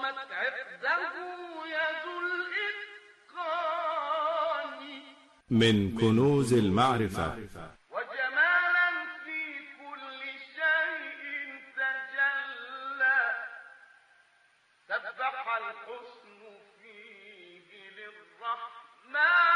قامت عقده يد الإتقان من كنوز المعرفة وجمالا في كل شيء تجلى سبح الحسن فيه للرحمن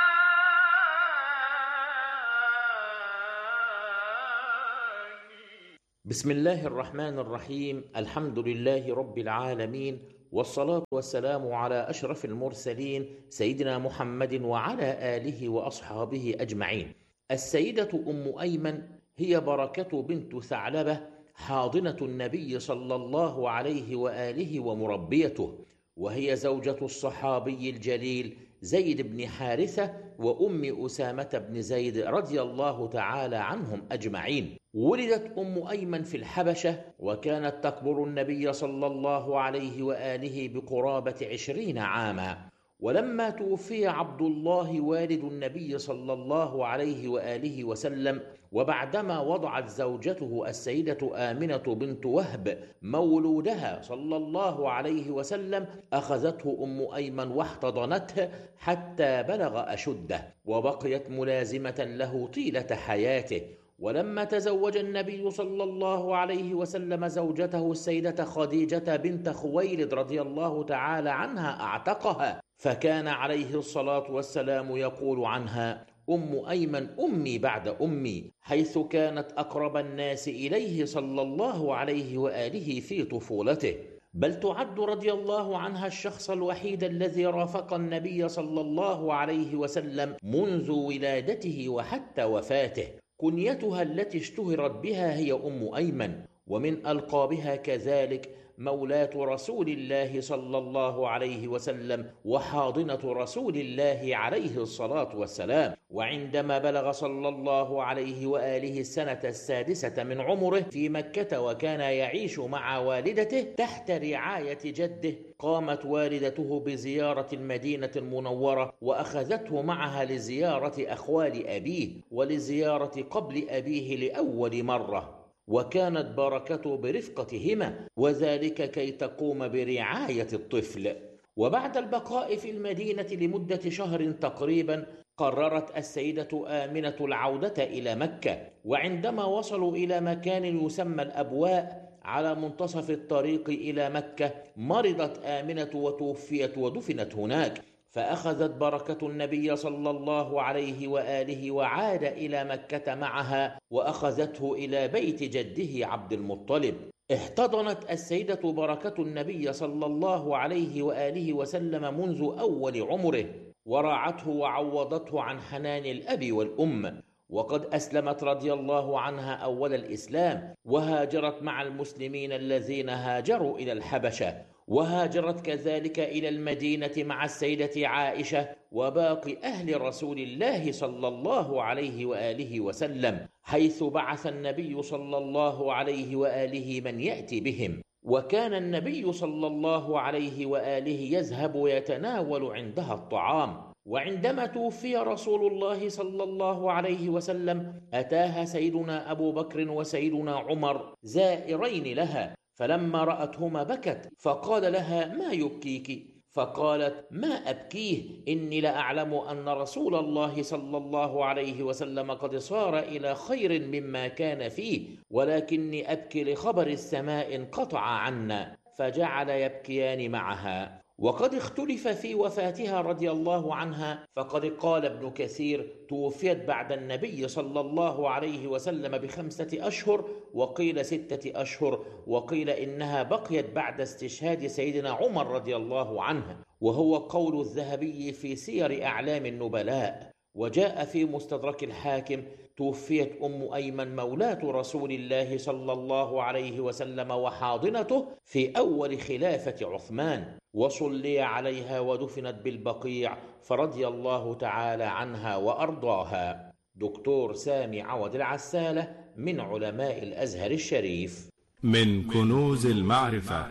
بسم الله الرحمن الرحيم. الحمد لله رب العالمين، والصلاة والسلام على أشرف المرسلين سيدنا محمد وعلى آله وأصحابه أجمعين. السيدة أم أيمن هي بركة بنت ثعلبة، حاضنة النبي صلى الله عليه وآله ومربيته، وهي زوجة الصحابي الجليل زيد بن حارثة وأم أسامة بن زيد رضي الله تعالى عنهم أجمعين. ولدت أم أيمن في الحبشة، وكانت تكبر النبي صلى الله عليه وآله بقرابة 20 عاما. ولما توفي عبد الله والد النبي صلى الله عليه وآله وسلم، وبعدما وضعت زوجته السيدة آمنة بنت وهب مولودها صلى الله عليه وسلم، أخذته أم أيمن واحتضنته حتى بلغ أشده، وبقيت ملازمة له طيلة حياته. ولما تزوج النبي صلى الله عليه وسلم زوجته السيدة خديجة بنت خويلد رضي الله تعالى عنها، أعتقها، فكان عليه الصلاة والسلام يقول عنها: أم أيمن أمي بعد أمي، حيث كانت أقرب الناس إليه صلى الله عليه وآله في طفولته، بل تعد رضي الله عنها الشخص الوحيد الذي رافق النبي صلى الله عليه وسلم منذ ولادته وحتى وفاته. كنيتها التي اشتهرت بها هي أم أيمن، ومن ألقابها كذلك مولاة رسول الله صلى الله عليه وسلم وحاضنة رسول الله عليه الصلاة والسلام. وعندما بلغ صلى الله عليه وآله السنة السادسة من عمره في مكة، وكان يعيش مع والدته تحت رعاية جده، قامت والدته بزيارة المدينة المنورة، وأخذته معها لزيارة أخوال أبيه ولزيارة قبر أبيه لأول مرة، وكانت بركته برفقتهما، وذلك كي تقوم برعاية الطفل. وبعد البقاء في المدينة لمدة شهر تقريبا، قررت السيدة آمنة العودة إلى مكة. وعندما وصلوا إلى مكان يسمى الأبواء على منتصف الطريق إلى مكة، مرضت آمنة وتوفيت ودفنت هناك، فأخذت بركة النبي صلى الله عليه وآله وعاد إلى مكة معها، وأخذته إلى بيت جده عبد المطلب. احتضنت السيدة بركة النبي صلى الله عليه وآله وسلم منذ أول عمره، ورعته وعوضته عن حنان الأب والأم. وقد أسلمت رضي الله عنها أول الإسلام، وهاجرت مع المسلمين الذين هاجروا إلى الحبشة، وهاجرت كذلك إلى المدينة مع السيدة عائشة وباقي أهل رسول الله صلى الله عليه وآله وسلم، حيث بعث النبي صلى الله عليه وآله من يأتي بهم. وكان النبي صلى الله عليه وآله يذهب ويتناول عندها الطعام. وعندما توفي رسول الله صلى الله عليه وسلم، أتاها سيدنا أبو بكر وسيدنا عمر زائرين لها، فلما رأتهما بكت، فقال لها: ما يبكيك؟ فقالت: ما أبكيه، إني لأعلم أن رسول الله صلى الله عليه وسلم قد صار إلى خير مما كان فيه، ولكني أبكي لخبر السماء انقطع عنا. فجعل يبكيان معها. وقد اختلف في وفاتها رضي الله عنها، فقد قال ابن كثير: توفيت بعد النبي صلى الله عليه وسلم ب5 أشهر، وقيل 6 أشهر، وقيل إنها بقيت بعد استشهاد سيدنا عمر رضي الله عنه، وهو قول الذهبي في سير أعلام النبلاء. وجاء في مستدرك الحاكم: توفيت أم أيمن مولاة رسول الله صلى الله عليه وسلم وحاضنته في أول خلافة عثمان، وصلي عليها ودفنت بالبقيع، فرضي الله تعالى عنها وأرضاها. دكتور سامي عوض العسالة من علماء الأزهر الشريف. من كنوز المعرفة،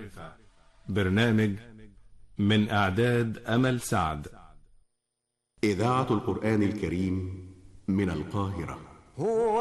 برنامج من إعداد أمل سعد. إذاعة القرآن الكريم من القاهرة.